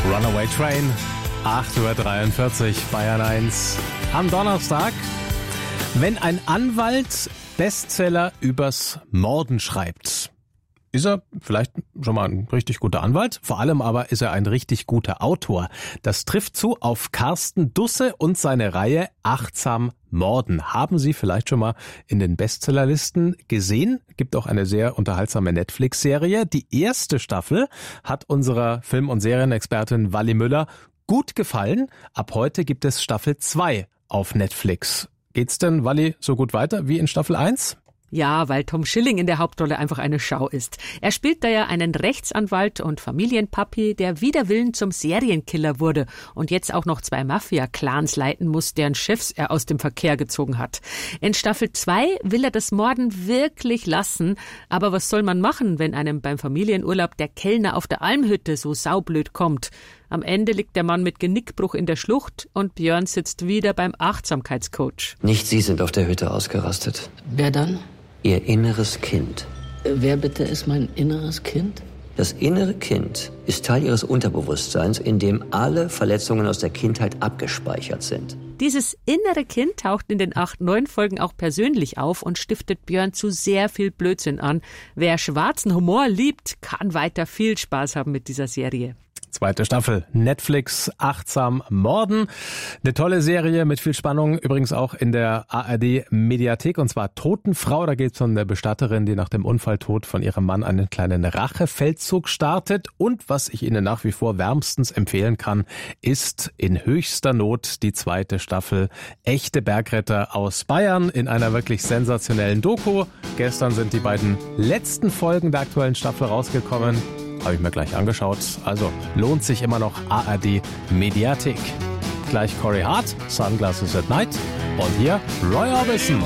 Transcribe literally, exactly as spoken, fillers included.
Runaway Train, acht Uhr dreiundvierzig, Bayern eins. Am Donnerstag, wenn ein Anwalt Bestseller übers Morden schreibt, ist er vielleicht schon mal ein richtig guter Anwalt, vor allem aber ist er ein richtig guter Autor. Das trifft zu auf Carsten Dusse und seine Reihe Achtsam Morden. Haben Sie vielleicht schon mal in den Bestsellerlisten gesehen? Gibt auch eine sehr unterhaltsame Netflix-Serie. Die erste Staffel hat unserer Film- und Serienexpertin Wally Müller gut gefallen. Ab heute gibt es Staffel zwei auf Netflix. Geht's denn, Wally, so gut weiter wie in Staffel eins? Ja, weil Tom Schilling in der Hauptrolle einfach eine Schau ist. Er spielt da ja einen Rechtsanwalt und Familienpapi, der wider Willen zum Serienkiller wurde und jetzt auch noch zwei Mafia-Clans leiten muss, deren Chefs er aus dem Verkehr gezogen hat. In Staffel zwei will er das Morden wirklich lassen, aber was soll man machen, wenn einem beim Familienurlaub der Kellner auf der Almhütte so saublöd kommt? Am Ende liegt der Mann mit Genickbruch in der Schlucht und Björn sitzt wieder beim Achtsamkeitscoach. Nicht Sie sind auf der Hütte ausgerastet. Wer dann? Ihr inneres Kind. Wer bitte ist mein inneres Kind? Das innere Kind ist Teil Ihres Unterbewusstseins, in dem alle Verletzungen aus der Kindheit abgespeichert sind. Dieses innere Kind taucht in den acht, neun Folgen auch persönlich auf und stiftet Björn zu sehr viel Blödsinn an. Wer schwarzen Humor liebt, kann weiter viel Spaß haben mit dieser Serie. Zweite Staffel, Netflix, Achtsam Morden. Eine tolle Serie mit viel Spannung, übrigens auch in der A R D-Mediathek, und zwar Totenfrau. Da geht es um eine Bestatterin, die nach dem Unfalltod von ihrem Mann einen kleinen Rachefeldzug startet. Und was ich Ihnen nach wie vor wärmstens empfehlen kann, ist In höchster Not die zweite Staffel Echte Bergretter aus Bayern in einer wirklich sensationellen Doku. Gestern sind die beiden letzten Folgen der aktuellen Staffel rausgekommen. Habe ich mir gleich angeschaut. Also lohnt sich immer noch A R D Mediathek. Gleich Corey Hart, Sunglasses at Night. Und hier Roy Orbison.